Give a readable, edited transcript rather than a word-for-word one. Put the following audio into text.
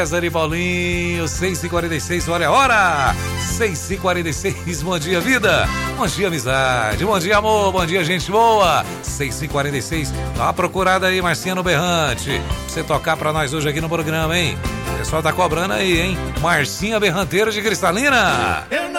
César e Paulinho, 6h46, olha a hora! 6h46, bom dia, vida! Bom dia, amizade! Bom dia, amor! Bom dia, gente boa! 6h46, dá uma procurada aí, Marciano Berrante, pra você tocar pra nós hoje aqui no programa, hein? O pessoal tá cobrando aí, hein? Marcinha Berranteira de Cristalina!